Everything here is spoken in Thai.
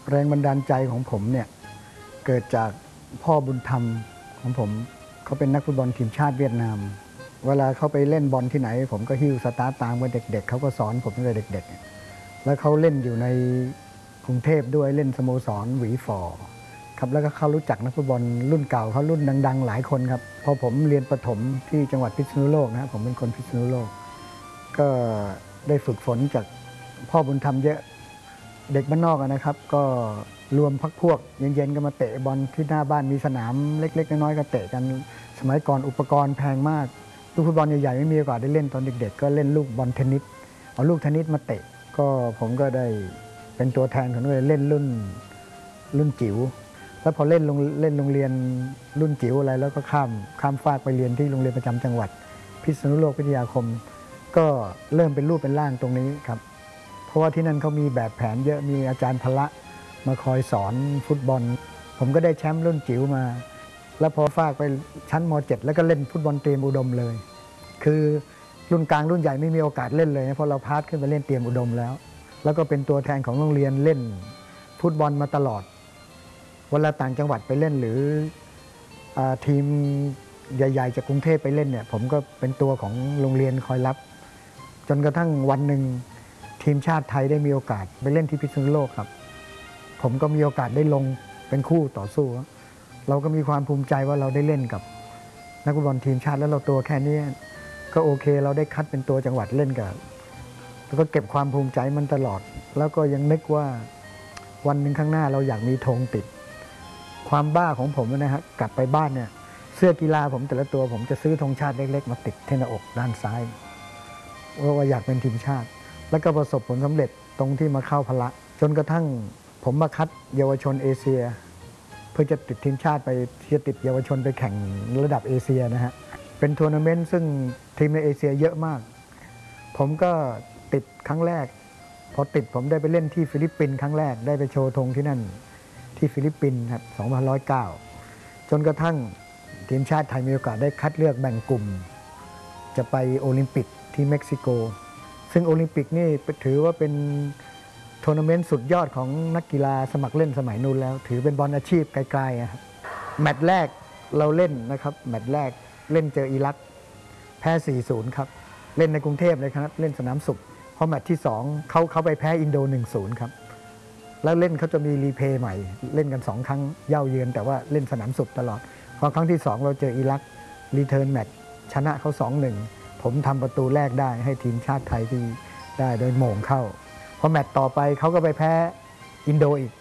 แรงบันดาลใจของผมเนี่ยเกิดจากพ่อบุญธรรมของผมเขาเป็นนักฟุตบอลทีมชาติเวียดนามเวลาเขาไปเล่นบอลที่ไหนผมก็หิ้วสตาร์ตามกับเด็กๆเขาก็สอนผมตั้งแต่เด็กๆแล้วเขาเล่นอยู่ในกรุงเทพด้วยเล่นสโมสรหวีฝอครับแล้วก็เขารู้จักนักฟุตบอลรุ่นเก่าเขารุ่นดังๆหลายคนครับพอผมเรียนประถมที่จังหวัดพิษณุโลกนะครับผมเป็นคนพิษณุโลกก็ได้ฝึกฝนจากพ่อบุญธรรมเยอะเด็กบ้านนอกนะครับก็รวมพักพวกเย็นๆก็มาเตะบอลที่หน้าบ้านมีสนามเล็กๆน้อยๆก็เตะกันสมัยก่อนอุปกรณ์แพงมากลูกฟุตบอลใหญ่ๆไม่มีโอกาสได้เล่นตอนเด็กๆก็เล่นลูกบอลเทนนิสเอาลูกเทนนิสมาเตะก็ผมก็ได้เป็นตัวแทนของเลยเล่นรุ่นจิ๋วแล้วพอเล่นโรงเรียนรุ่นจิ๋วอะไรแล้วก็ข้ามฟากไปเรียนที่โรงเรียนประจำจังหวัดพิษณุโลกวิทยาคมก็เริ่มเป็นรูปเป็นร่างตรงนี้ครับเพราะว่าที่นั่นเขามีแบบแผนเยอะมีอาจารย์พละมาคอยสอนฟุตบอลผมก็ได้แชมป์รุ่นจิ๋วมาแล้วพอฟากไปชั้นม.7 แล้วก็เล่นฟุตบอลเตรียมอุดมเลยคือรุ่นกลางรุ่นใหญ่ไม่มีโอกาสเล่นเลยนะเพราะเราพาสขึ้นไปเล่นเตรียมอุดมแล้วก็เป็นตัวแทนของโรงเรียนเล่นฟุตบอลมาตลอดเวลาต่างจังหวัดไปเล่นหรือทีมใหญ่ๆจากกรุงเทพไปเล่นเนี่ยผมก็เป็นตัวของโรงเรียนคอยรับจนกระทั่งวันหนึ่งทีมชาติไทยได้มีโอกาสไปเล่นที่พิษณุโลกครับผมก็มีโอกาสได้ลงเป็นคู่ต่อสู้เราก็มีความภูมิใจว่าเราได้เล่นกับนักฟุตบอลทีมชาติแล้วเราตัวแค่นี้ก็โอเคเราได้คัดเป็นตัวจังหวัดเล่นกับแล้วก็เก็บความภูมิใจมันตลอดแล้วก็ยังนึกว่าวันหนึ่งข้างหน้าเราอยากมีธงติดความบ้าของผมนะฮะกลับไปบ้านเนี่ยเสื้อกีฬาผมแต่ละตัวผมจะซื้อธงชาติเล็กๆมาติดที่หน้าอกด้านซ้ายว่าอยากเป็นทีมชาติแล้วก็ประสบผลสำเร็จตรงที่มาเข้าพละจนกระทั่งผมมาคัดเยาวชนเอเชียเพื่อจะติดทีมชาติไปจะติดเยาวชนไปแข่งระดับเอเชียนะฮะเป็นทัวร์นาเมนต์ซึ่งทีมในเอเชียเยอะมากผมก็ติดครั้งแรกพอติดผมได้ไปเล่นที่ฟิลิปปินส์ครั้งแรกได้ไปโชว์ธงที่นั่นที่ฟิลิปปินส์ครับ2509จนกระทั่งทีมชาติไทยมีโอกาสได้คัดเลือกแบ่งกลุ่มจะไปโอลิมปิกที่เม็กซิโกซึ่งโอลิมปิกนี่ถือว่าเป็นทัวร์นาเมนต์สุดยอดของนักกีฬาสมัครเล่นสมัยนู้นแล้วถือเป็นบอลอาชีพไกลๆครับแมตช์แรกเราเล่นนะครับแมตช์แรกเล่นเจออิรักแพ้ 4-0 ครับเล่นในกรุงเทพเลยครับเล่นสนามสุขพอแมตช์ที่2เขาไปแพ้อินโด 1-0 ครับแล้วเล่นเขาจะมีรีเพย์ใหม่เล่นกัน2ครั้งเย่าเยือนแต่ว่าเล่นสนามสุขตลอดพอครั้งที่2เราเจออิรักรีเทิร์นแมตช์ชนะเขา 2-1 ผมทำประตูแรกได้ให้ทีมชาติไทยที่ได้โดยโหม่งเข้าพอแมตช์ต่อไปเขาก็ไปแพ้อินโดอีก